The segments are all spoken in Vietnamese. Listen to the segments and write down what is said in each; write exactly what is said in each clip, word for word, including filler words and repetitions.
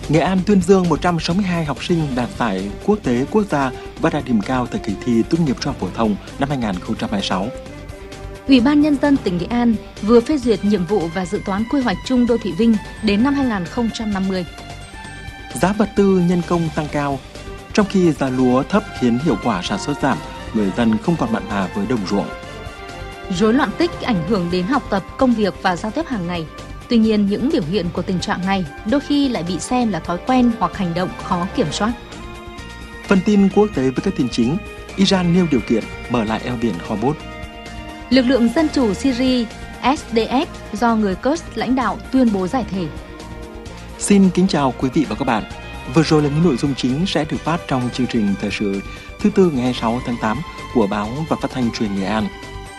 Nghệ An tuyên dương một trăm sáu mươi hai học sinh đạt giải quốc tế quốc gia và đạt điểm cao tại kỳ thi tốt nghiệp trung học phổ thông năm hai nghìn không trăm hai mươi sáu. Ủy ban Nhân dân tỉnh Nghệ An vừa phê duyệt nhiệm vụ và dự toán quy hoạch chung đô thị Vinh đến năm hai nghìn không trăm năm mươi. Giá vật tư nhân công tăng cao, trong khi giá lúa thấp khiến hiệu quả sản xuất giảm, người dân không còn mặn mà với đồng ruộng. Rối loạn tích ảnh hưởng đến học tập, công việc và giao tiếp hàng ngày. Tuy nhiên, những biểu hiện của tình trạng này đôi khi lại bị xem là thói quen hoặc hành động khó kiểm soát. Phần tin quốc tế với các tin chính, Iran nêu điều kiện mở lại eo biển Hormuz. Lực lượng Dân chủ Syria S D F do người Kurd lãnh đạo tuyên bố giải thể. Xin kính chào quý vị và các bạn. Vừa rồi là những nội dung chính sẽ được phát trong chương trình thời sự thứ tư ngày hai mươi sáu tháng tám của báo và phát thanh truyền Nghệ An.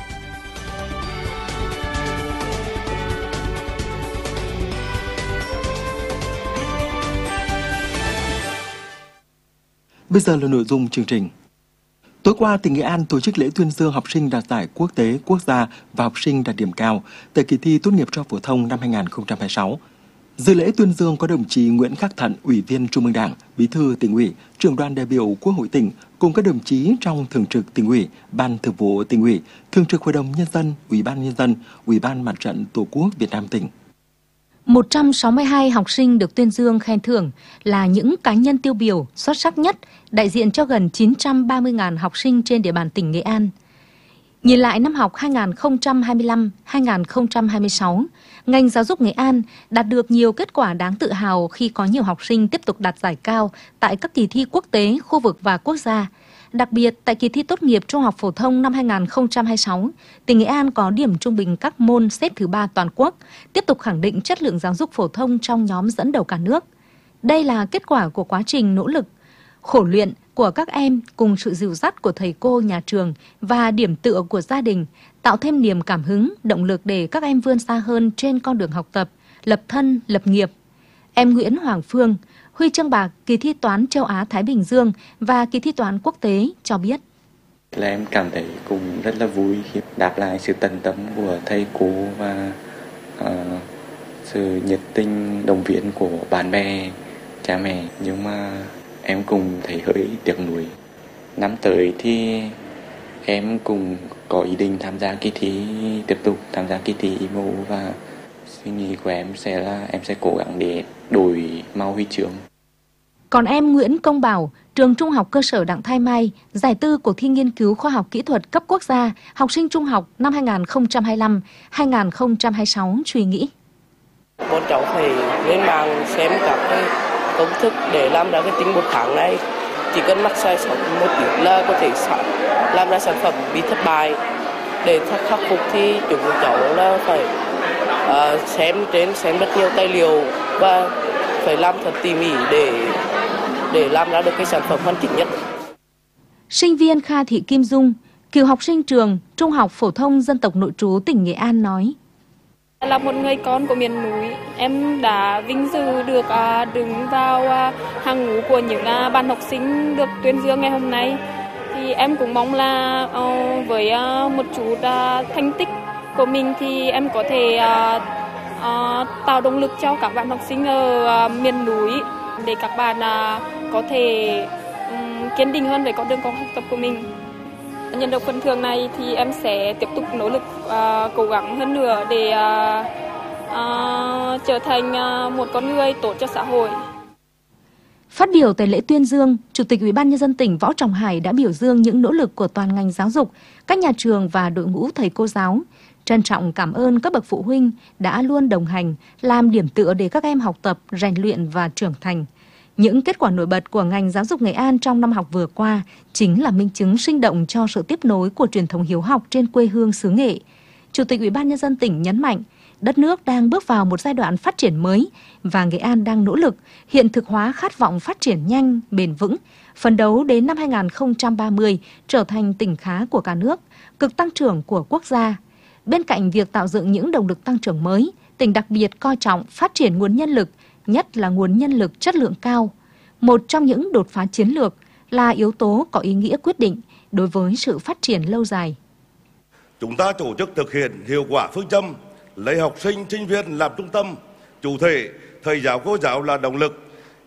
Bây giờ là nội dung chương trình. Tối qua, tỉnh Nghệ An tổ chức lễ tuyên dương học sinh đạt giải quốc tế, quốc gia và học sinh đạt điểm cao tại kỳ thi tốt nghiệp trung học phổ thông năm hai nghìn không trăm hai mươi sáu. Dự lễ tuyên dương có đồng chí Nguyễn Khắc Thận, Ủy viên Trung ương Đảng, Bí thư Tỉnh ủy, Trưởng đoàn đại biểu Quốc hội tỉnh, cùng các đồng chí trong Thường trực Tỉnh ủy, Ban Thường vụ Tỉnh ủy, Thường trực Hội đồng Nhân dân, Ủy ban Nhân dân, Ủy ban Mặt trận Tổ quốc Việt Nam tỉnh. một trăm sáu mươi hai học sinh được tuyên dương khen thưởng là những cá nhân tiêu biểu xuất sắc nhất, đại diện cho gần chín trăm ba mươi nghìn học sinh trên địa bàn tỉnh Nghệ An. Nhìn lại năm học hai nghìn không trăm hai mươi lăm hai nghìn không trăm hai mươi sáu, ngành giáo dục Nghệ An đạt được nhiều kết quả đáng tự hào khi có nhiều học sinh tiếp tục đạt giải cao tại các kỳ thi quốc tế, khu vực và quốc gia. Đặc biệt, tại kỳ thi tốt nghiệp trung học phổ thông năm hai nghìn không trăm hai mươi sáu, tỉnh Nghệ An có điểm trung bình các môn xếp thứ ba toàn quốc, tiếp tục khẳng định chất lượng giáo dục phổ thông trong nhóm dẫn đầu cả nước. Đây là kết quả của quá trình nỗ lực, khổ luyện của các em cùng sự dìu dắt của thầy cô, nhà trường và điểm tựa của gia đình, tạo thêm niềm cảm hứng, động lực để các em vươn xa hơn trên con đường học tập, lập thân, lập nghiệp. Em Nguyễn Hoàng Phương, huy chương bạc kỳ thi toán châu Á Thái Bình Dương và kỳ thi toán quốc tế cho biết. Là em cảm thấy cũng rất là vui khi đáp lại sự tận tâm của thầy cô và uh, sự nhiệt tình động viên của bạn bè, cha mẹ. Nhưng mà em cũng thấy hơi tiếc nuối. Năm tới thì em cũng có ý định tham gia kỳ thi, tiếp tục tham gia kỳ thi i em u và suy nghĩ của em sẽ là em sẽ cố gắng để đổi màu huy chương. Còn em Nguyễn Công Bảo, trường Trung học cơ sở Đặng Thái Mai, giải tư cuộc thi nghiên cứu khoa học kỹ thuật cấp quốc gia, học sinh trung học năm hai nghìn không trăm hai mươi lăm hai nghìn không trăm hai mươi sáu suy nghĩ. Bọn cháu phải lên mạng xem các cái công thức để làm ra cái tính bột kháng này. Chỉ cần mắc sai sót một chút là có thể làm ra sản phẩm bị thất bại. Để khắc phục thì chúng cháu là phải uh, xem trên xem rất nhiều tài liệu và phải làm thật tỉ mỉ để để làm ra được cái sản phẩm hoàn chỉnh nhất. Sinh viên Kha Thị Kim Dung, cựu học sinh trường Trung học phổ thông dân tộc nội trú tỉnh Nghệ An nói: Là một người con của miền núi, em đã vinh dự được uh, đứng vào uh, hàng ngũ của những uh, bạn học sinh được tuyên dương ngày hôm nay. Thì em cũng mong là uh, với uh, một chút uh, thành tích của mình thì em có thể uh, uh, tạo động lực cho các bạn học sinh ở uh, miền núi để các bạn uh, có thể um, kiên định hơn về con đường học tập của mình. Nhận được phần thưởng này thì em sẽ tiếp tục nỗ lực uh, cố gắng hơn nữa để uh, uh, trở thành uh, một con người tốt cho xã hội. Phát biểu tại lễ tuyên dương, Chủ tịch Ủy ban Nhân dân tỉnh Võ Trọng Hải đã biểu dương những nỗ lực của toàn ngành giáo dục, các nhà trường và đội ngũ thầy cô giáo. Trân trọng cảm ơn các bậc phụ huynh đã luôn đồng hành, làm điểm tựa để các em học tập, rèn luyện và trưởng thành. Những kết quả nổi bật của ngành giáo dục Nghệ An trong năm học vừa qua chính là minh chứng sinh động cho sự tiếp nối của truyền thống hiếu học trên quê hương xứ Nghệ. Chủ tịch Ủy ban Nhân dân tỉnh nhấn mạnh, đất nước đang bước vào một giai đoạn phát triển mới và Nghệ An đang nỗ lực hiện thực hóa khát vọng phát triển nhanh, bền vững, phấn đấu đến năm hai nghìn không trăm ba mươi trở thành tỉnh khá của cả nước, cực tăng trưởng của quốc gia. Bên cạnh việc tạo dựng những động lực tăng trưởng mới, tỉnh đặc biệt coi trọng phát triển nguồn nhân lực, nhất là nguồn nhân lực chất lượng cao. Một trong những đột phá chiến lược là yếu tố có ý nghĩa quyết định đối với sự phát triển lâu dài. Chúng ta tổ chức thực hiện hiệu quả phương châm lấy học sinh, sinh viên làm trung tâm, chủ thể, thầy giáo cô giáo là động lực,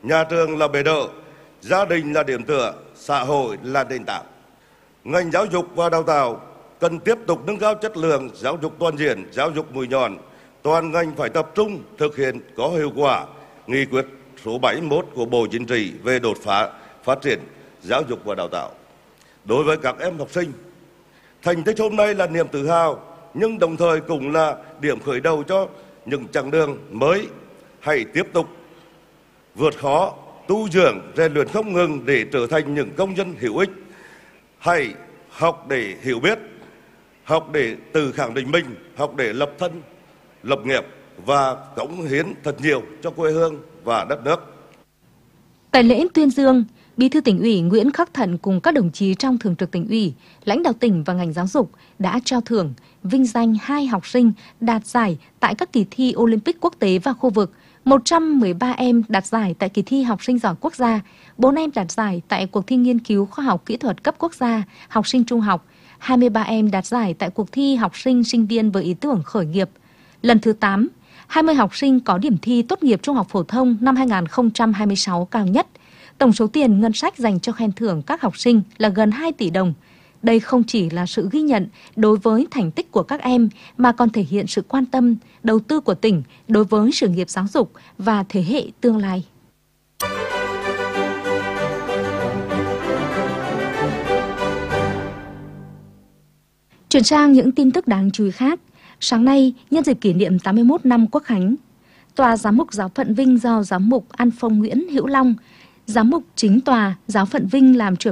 nhà trường là bệ đỡ, gia đình là điểm tựa, xã hội là nền tảng. Ngành giáo dục và đào tạo cần tiếp tục nâng cao chất lượng giáo dục toàn diện, giáo dục mũi nhọn. Toàn ngành phải tập trung thực hiện có hiệu quả nghị quyết số bảy mươi mốt của Bộ Chính trị về đột phá phát triển giáo dục và đào tạo. Đối với các em học sinh, thành tích hôm nay là niềm tự hào, nhưng đồng thời cũng là điểm khởi đầu cho những chặng đường mới. Hãy tiếp tục vượt khó, tu dưỡng, rèn luyện không ngừng để trở thành những công dân hữu ích. Hãy học để hiểu biết, học để tự khẳng định mình, học để lập thân, lập nghiệp và cống hiến thật nhiều cho quê hương và đất nước. Tại lễ tuyên dương, Bí thư Tỉnh ủy Nguyễn Khắc Thận cùng các đồng chí trong Thường trực Tỉnh ủy, lãnh đạo tỉnh và ngành giáo dục đã trao thưởng, vinh danh hai học sinh đạt giải tại các kỳ thi Olympic quốc tế và khu vực, một trăm mười ba em đạt giải tại kỳ thi học sinh giỏi quốc gia, bốn em đạt giải tại cuộc thi nghiên cứu khoa học kỹ thuật cấp quốc gia, học sinh trung học, hai mươi ba em đạt giải tại cuộc thi học sinh sinh viên với ý tưởng khởi nghiệp. Lần thứ tám, hai mươi học sinh có điểm thi tốt nghiệp trung học phổ thông năm hai nghìn không trăm hai mươi sáu cao nhất. Tổng số tiền ngân sách dành cho khen thưởng các học sinh là gần hai tỷ đồng. Đây không chỉ là sự ghi nhận đối với thành tích của các em mà còn thể hiện sự quan tâm, đầu tư của tỉnh đối với sự nghiệp giáo dục và thế hệ tương lai. Chuyển sang những tin tức đáng chú ý khác. Sáng nay, nhân dịp kỷ niệm tám mươi mốt năm Quốc khánh, Tòa Giám mục Giáo phận Vinh do Giám mục An Phong Nguyễn Hữu Long, Giám mục chính tòa Giáo phận Vinh làm trưởng